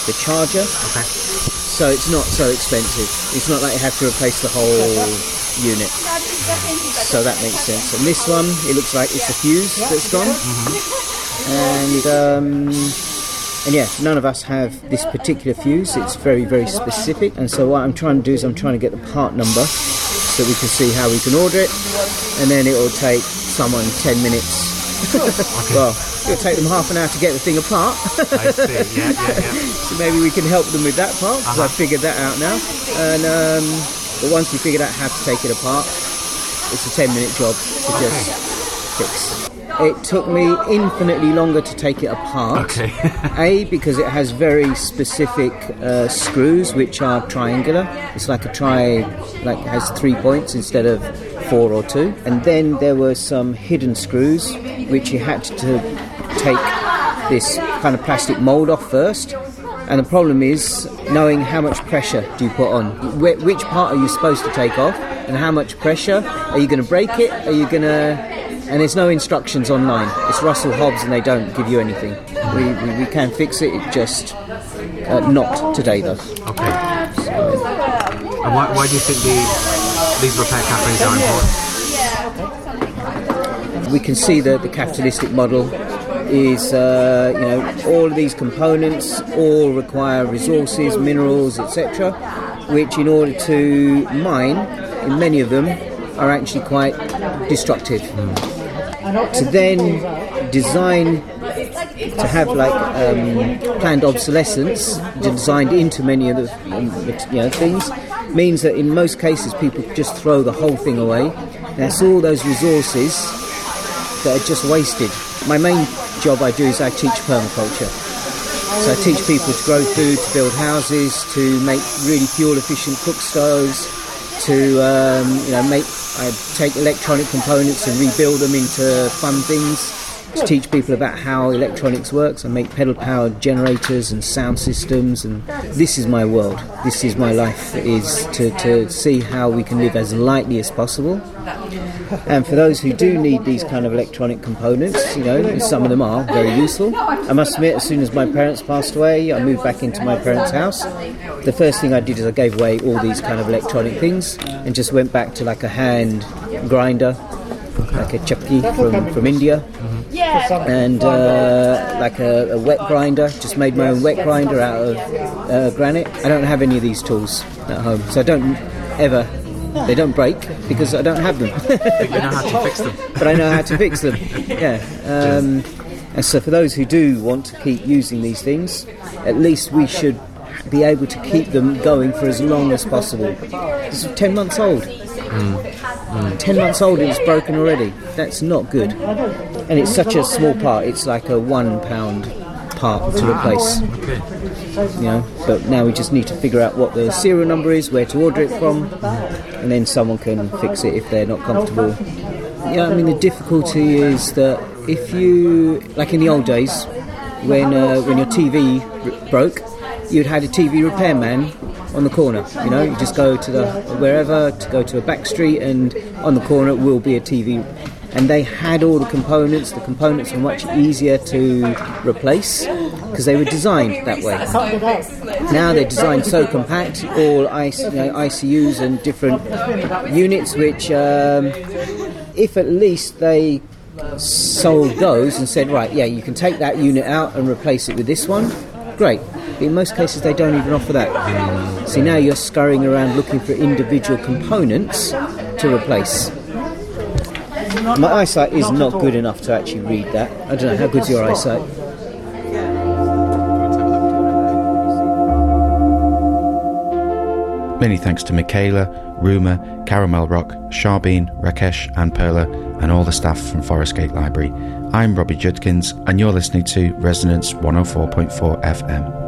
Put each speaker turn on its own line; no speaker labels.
the charger.
Okay.
So it's not so expensive. It's not like you have to replace the whole unit. So that makes sense. And this one, it looks like it's a fuse that's gone. And yeah, none of us have this particular fuse. It's very, very specific. And so what I'm trying to do is I'm trying to get the part number so we can see how we can order it. And then it will take someone 10 minutes. Well, it'll take them half an hour to get the thing apart.
I see, yeah.
So maybe we can help them with that part, because I've figured that out now. And but once we figured out how to take it apart, it's a 10-minute job to just fix. It took me infinitely longer to take it apart.
Okay.
A, because it has very specific screws which are triangular. It's like a it has 3 points instead of 4 or 2. And then there were some hidden screws which you had to take this kind of plastic mould off first. And the problem is knowing how much pressure do you put on. Which part are you supposed to take off, and how much pressure? Are you going to break it? Are you going to... And there's no instructions online. It's Russell Hobbs and they don't give you anything. We can fix it, just not today though.
Okay. And why do you think these repair cafes are important?
We can see that the capitalistic model is, all of these components all require resources, minerals, etc., which in order to mine, in many of them, are actually quite destructive. To then design to have planned obsolescence designed into many of the things means that in most cases people just throw the whole thing away. That's all those resources that are just wasted. My main job I do is I teach permaculture. So I teach people to grow food, to build houses, to make really fuel efficient cook stoves, to I take electronic components and rebuild them into fun things, to teach people about how electronics works. I make pedal-powered generators and sound systems, and this is my world. This is my life, is to see how we can live as lightly as possible. And for those who do need these kind of electronic components, some of them are very useful. I must admit, as soon as my parents passed away, I moved back into my parents' house. The first thing I did is I gave away all these kind of electronic things and just went back to like a hand grinder, like a chapki from India, and like a wet grinder. Just made my own wet grinder out of granite. I don't have any of these tools at home, so they don't break because I don't have them.
But you know how to fix them.
But I know how to fix them, yeah. And so for those who do want to keep using these things, at least we should be able to keep them going for as long as possible. This is 10 months old. 10 months old and it's broken already. That's not good. And it's such a small part. It's like a £1 part to replace.
Okay.
But now we just need to figure out what the serial number is, where to order it from, and then someone can fix it if they're not comfortable. The difficulty is that if you, like in the old days, when your TV broke, you'd had a TV repairman on the corner. You just go to go to a back street, and on the corner will be a TV. And they had all the components. The components were much easier to replace because they were designed that way. Now they're designed so compact, all ICUs and different units, which if at least they sold those and said, right, yeah, you can take that unit out and replace it with this one, great. But in most cases they don't even offer that. See, now you're scurrying around looking for individual components to replace. My eyesight is not good enough to actually read that. I don't know, how good's your eyesight?
Many thanks to Michaela, Rumer, Caramel Rock, Sharbeen, Rakesh and Perla, and all the staff from Forest Gate Library. I'm Robbie Judkins and you're listening to Resonance 104.4 FM.